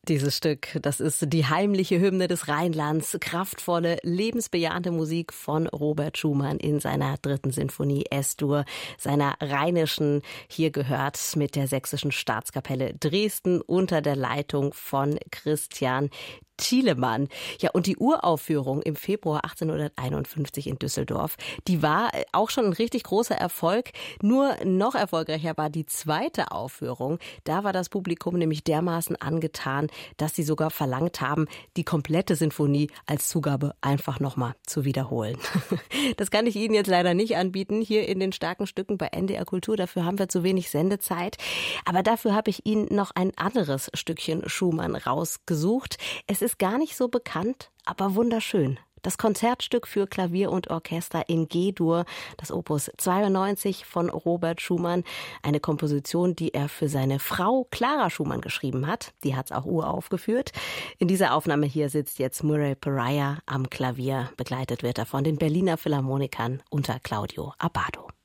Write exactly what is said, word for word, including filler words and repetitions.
Dieses Stück, das ist die heimliche Hymne des Rheinlands, kraftvolle, lebensbejahende Musik von Robert Schumann in seiner dritten Sinfonie S-Dur, seiner rheinischen, hier gehört mit der Sächsischen Staatskapelle Dresden unter der Leitung von Christian Thielemann. Ja, und die Uraufführung im Februar achtzehnhunderteinundfünfzig in Düsseldorf, die war auch schon ein richtig großer Erfolg. Nur noch erfolgreicher war die zweite Aufführung. Da war das Publikum nämlich dermaßen angetan, dass sie sogar verlangt haben, die komplette Sinfonie als Zugabe einfach nochmal zu wiederholen. Das kann ich Ihnen jetzt leider nicht anbieten, hier in den starken Stücken bei N D R Kultur. Dafür haben wir zu wenig Sendezeit. Aber dafür habe ich Ihnen noch ein anderes Stückchen Schumann rausgesucht. Es ist gar nicht so bekannt, aber wunderschön. Das Konzertstück für Klavier und Orchester in G-Dur, das Opus zweiundneunzig von Robert Schumann. Eine Komposition, die er für seine Frau Clara Schumann geschrieben hat. Die hat es auch uraufgeführt. In dieser Aufnahme hier sitzt jetzt Murray Pariah am Klavier. Begleitet wird er von den Berliner Philharmonikern unter Claudio Abbado.